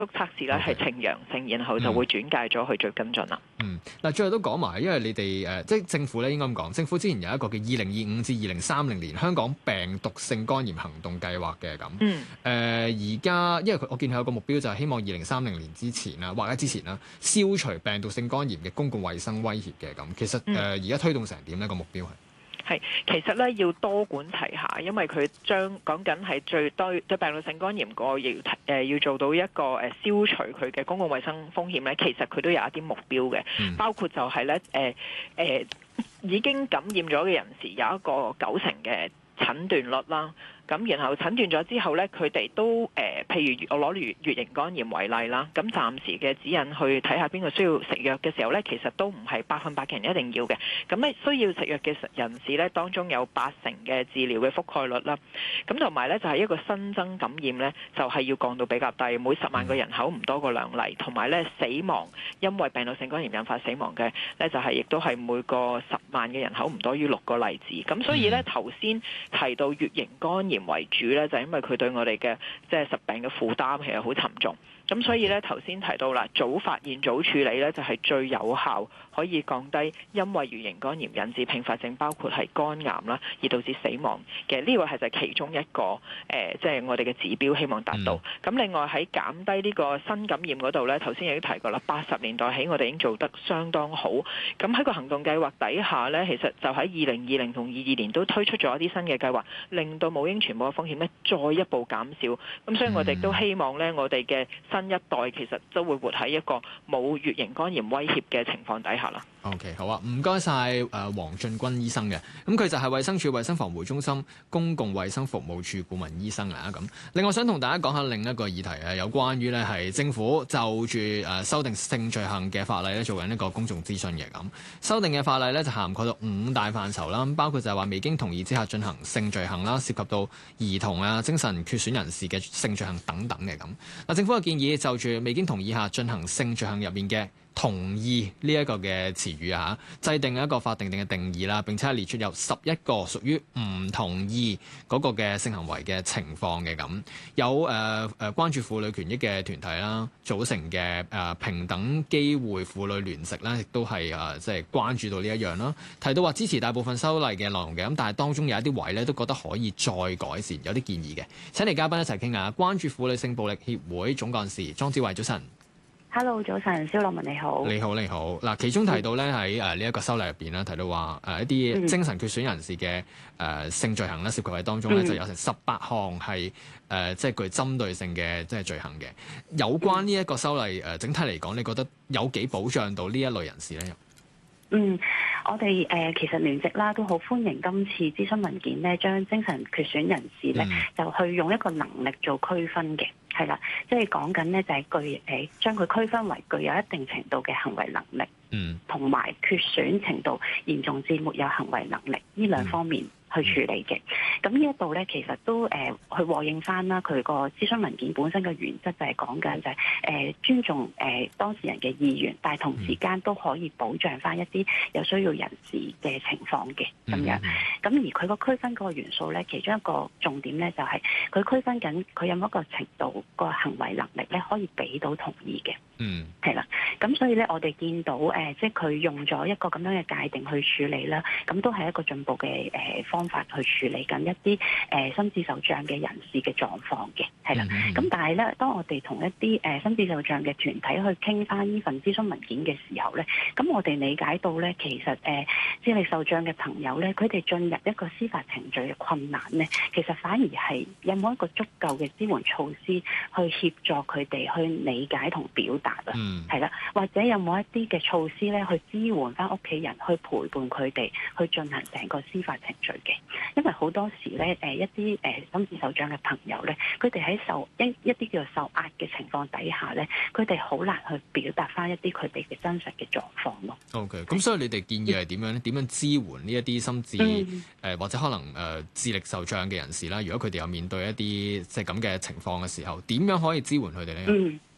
測試咧係呈陽性，然後就會轉介咗去做跟進啦。 嗱，最後都講埋，因為你哋即係政府咧應該咁講，政府之前有一個嘅2025至2030年香港病毒性肝炎行動計劃嘅咁。而家因為我見佢有個目標就係希望2030年之前啦，或者之前啦，消除病毒性肝炎嘅公共衛生威脅嘅咁。其實而家推動成點呢？個目標係其實咧要多管齊下，因為佢講緊係最對病毒性肝炎個要做到一個消除佢嘅公共衛生風險咧，其實佢都有一啲目標嘅，包括就係咧已經感染咗嘅人士有一個90%嘅診斷率啦。咁然後診斷咗之後咧，佢哋都譬如我攞乙型肝炎為例啦，咁暫時嘅指引去睇下邊個需要食藥嘅時候咧，其實都唔係100%嘅人一定要嘅。咁咧需要食藥嘅人士咧，當中有80%嘅治療嘅覆蓋率啦。咁同埋咧就係一個新增感染咧，就係要降到比較低，每10萬個人口唔多過2例。同埋咧死亡因為病毒性肝炎引發死亡嘅咧，就係亦都係每個10萬嘅人口唔多於6個例子。咁所以咧頭先提到乙型肝炎為主咧，就係因為佢對我哋嘅即係疾病嘅負擔其實好沉重。咁所以咧頭先提到啦，早發現早處理咧就係最有效可以降低因為乙型肝炎引致併發症，包括係肝癌啦，而導致死亡嘅呢個係就係其中一個即係我哋嘅指標，希望達到。咁另外喺減低呢個新感染嗰度咧，頭先已經提過啦，80年代起我哋已經做得相當好。咁喺個行動計劃底下咧，其實就喺2020同22年都推出咗一啲新嘅計劃，令到母嬰傳播嘅風險咧再一步減少。咁所以我哋都希望咧，我哋嘅新一代其實都會活喺一個冇乙型肝炎威脅嘅情況底下啦。 OK， 好啊，唔該晒黃進軍醫生嘅，咁佢就係衛生署衛生防護中心公共衛生服務處顧問醫生啊。咁另外想同大家講下另一個議題有關於咧係政府就住修訂性罪行嘅法例咧做緊一個公眾諮詢嘅。咁修訂嘅法例咧就涵蓋到5大範疇啦，包括就係話未經同意之下進行性罪行啦，涉及到兒童啊、精神缺損人士嘅性罪行等等嘅。咁嗱，政府嘅建議就住未經同意下進行性罪行入面嘅同意呢一個嘅詞語啊，制定一個法定嘅定義啦，並且列出有11個屬於唔同意嗰個嘅性行為嘅情況嘅。咁有關注婦女權益嘅團體啦組成嘅平等機會婦女聯席啦，亦都係即係關注到呢一樣啦，提到話支持大部分修例嘅內容嘅，咁但係當中有一啲位咧都覺得可以再改善，有啲建議嘅。請嚟嘉賓一齊傾下，關注婦女性暴力協會總幹事莊梓慧，早晨。 Hello， 早晨，蕭樂文你好。 你好，你好。嗱，其中提到咧喺呢一個修例入邊咧，提到話一啲精神缺損人士嘅性罪行咧，涉及喺當中咧就有成18項係即係具針對性嘅即係罪行嘅。有關呢一個修例整體嚟講，你覺得有幾保障到呢一類人士咧？ 我哋其實聯席啦都好歡迎今次諮詢文件咧，將精神缺損人士咧就去用一個能力做區分嘅。係啦，即係講緊咧就係將佢區分為具有一定程度嘅行為能力，同埋缺損程度嚴重至沒有行為能力呢兩方面去處理嘅。咁呢一度咧，其實都去和應翻啦，佢個諮詢文件本身嘅原則就係講緊就係尊重當事人嘅意願，但係同時間都可以保障翻一啲有需要人士嘅情況嘅咁樣。咁而佢個區分嗰個元素咧，其中一個重點咧就係佢區分緊佢有冇一個程度個行為能力咧可以俾到同意嘅。係啦，咁所以咧，我哋見到即係佢用咗一個咁樣嘅界定去處理啦，咁都係一個進步嘅方法去處理緊一啲心智受障嘅人士嘅狀況嘅，係啦。咁但係咧，當我哋同一啲心智受障嘅團體去傾翻呢份諮詢文件嘅時候咧，咁我哋理解到咧，其實智力受障嘅朋友咧，佢哋進入一個司法程序嘅困難咧，其實反而係有冇一個足夠嘅支援措施去協助佢哋去理解同表達。係啦，或者有冇一啲嘅措施咧，去支援翻屋企人，去陪伴佢哋去進行成個司法程序嘅。因為好多時咧，一啲心智受障嘅朋友咧，佢哋喺一啲叫做受壓嘅情況底下咧，佢哋好難去表達翻一啲佢哋嘅真實嘅狀況咯。 OK， 咁所以你哋建議係點樣咧？點樣支援呢一啲心智或者可能智力受障嘅人士啦？如果佢哋有面對一啲即係咁嘅情況嘅時候，點樣可以支援佢哋咧？ 係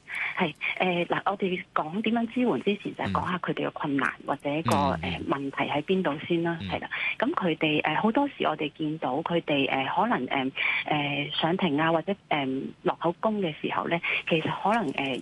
係嗱，我哋講點樣支援之前，就係講下佢哋嘅困難或者個問題喺邊度先啦，係啦。咁佢哋好多時我哋見到佢哋可能上庭啊或者落口供嘅時候咧，其實可能